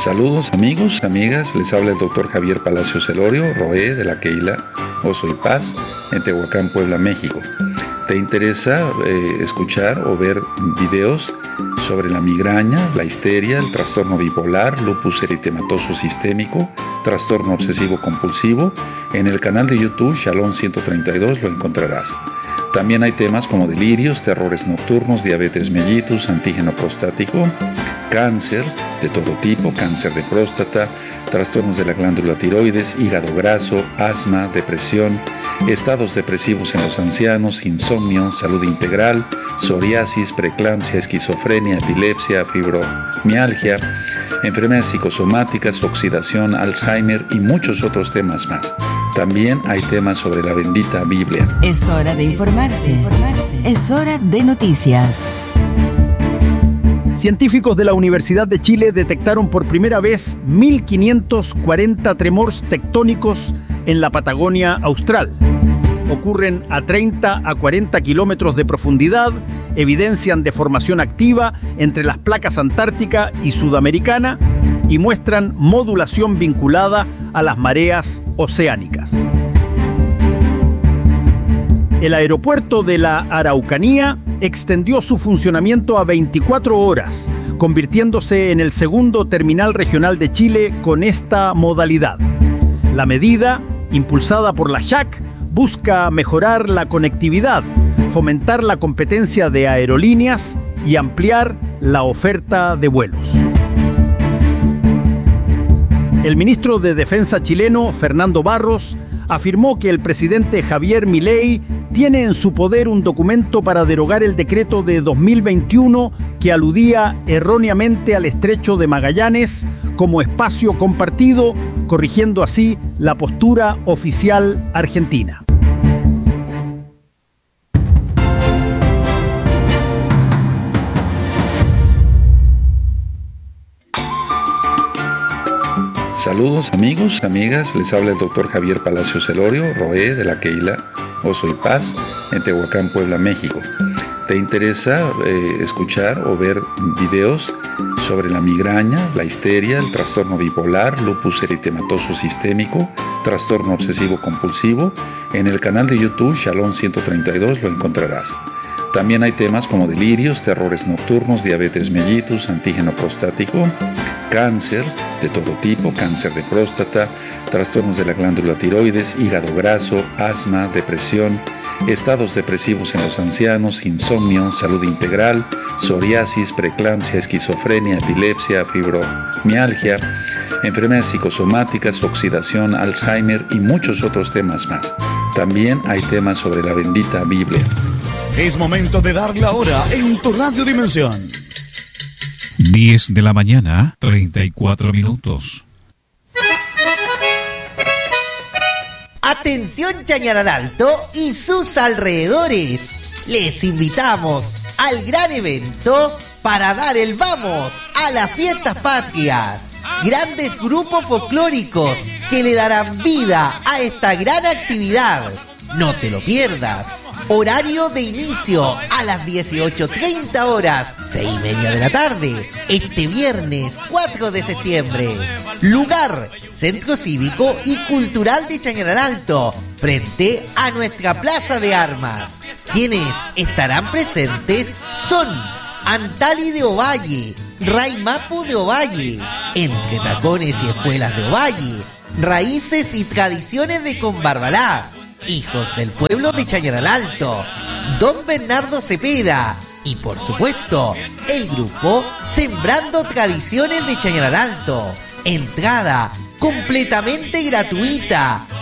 Saludos amigos, amigas, les habla el doctor Javier Palacios Elorio, Roé de la Keila Oso y Paz, en Tehuacán, Puebla, México. ¿Te interesa escuchar o ver videos sobre la migraña, la histeria, el trastorno bipolar, lupus eritematoso sistémico, trastorno obsesivo compulsivo? En el canal de YouTube Shalom 132 lo encontrarás. También hay temas como delirios, terrores nocturnos, diabetes mellitus, antígeno prostático, cáncer de todo tipo, cáncer de próstata, trastornos de la glándula tiroides, hígado graso, asma, depresión, estados depresivos en los ancianos, insomnio, salud integral, psoriasis, preeclampsia, esquizofrenia, epilepsia, fibromialgia, enfermedades psicosomáticas, oxidación, Alzheimer y muchos otros temas más. También hay temas sobre la bendita Biblia. Es hora de informarse. Es hora de noticias. Científicos de la Universidad de Chile detectaron por primera vez 1.540 tremores tectónicos en la Patagonia Austral. Ocurren a 30 a 40 kilómetros de profundidad, evidencian deformación activa entre las placas antártica y sudamericana y muestran modulación vinculada a las mareas oceánicas. El aeropuerto de la Araucanía extendió su funcionamiento a 24 horas, convirtiéndose en el segundo terminal regional de Chile con esta modalidad. La medida, impulsada por la SHAC, busca mejorar la conectividad, fomentar la competencia de aerolíneas y ampliar la oferta de vuelos. El ministro de Defensa chileno, Fernando Barros, afirmó que el presidente Javier Milei tiene en su poder un documento para derogar el decreto de 2021 que aludía erróneamente al estrecho de Magallanes como espacio compartido, corrigiendo así la postura oficial argentina. Saludos amigos, amigas, les habla el doctor Javier Palacios Elorio, Roé de la Keila Oso y Paz, en Tehuacán, Puebla, México. ¿Te interesa escuchar o ver videos sobre la migraña, la histeria, el trastorno bipolar, lupus eritematoso sistémico, trastorno obsesivo compulsivo? En el canal de YouTube Shalom 132 lo encontrarás. También hay temas como delirios, terrores nocturnos, diabetes mellitus, antígeno prostático, cáncer de todo tipo, cáncer de próstata, trastornos de la glándula tiroides, hígado graso, asma, depresión, estados depresivos en los ancianos, insomnio, salud integral, psoriasis, preeclampsia, esquizofrenia, epilepsia, fibromialgia, enfermedades psicosomáticas, oxidación, Alzheimer y muchos otros temas más. También hay temas sobre la bendita Biblia. Es momento de dar la hora en tu Radio Dimensión. 10 de la mañana, 34 minutos. Atención Chañaral Alto y sus alrededores. Les invitamos al gran evento para dar el vamos a las fiestas patrias. Grandes grupos folclóricos que le darán vida a esta gran actividad. No te lo pierdas. Horario de inicio a las 18:30 horas, 6:30 de la tarde, este viernes 4 de septiembre. Lugar, Centro Cívico y Cultural de Chañaral Alto, frente a nuestra Plaza de Armas. Quienes estarán presentes son Antali de Ovalle, Raimapu de Ovalle, Entre Tacones y Espuelas de Ovalle, Raíces y Tradiciones de Combarbalá, Hijos del Pueblo de Chañaral Alto, Don Bernardo Cepeda y, por supuesto, el grupo Sembrando Tradiciones de Chañaral Alto. Entrada completamente gratuita